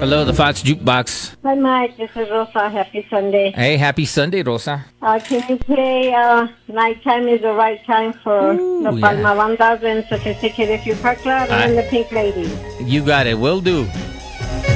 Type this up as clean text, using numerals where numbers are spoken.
Hello, the Fox Jukebox. Hi, Mike. This is Rosa. Happy Sunday. Hey, happy Sunday, Rosa. Can you play Nighttime is the Right Time for the Palma 1000, Sophisticated Few Park Club, and the Pink Lady? You got it. Will do.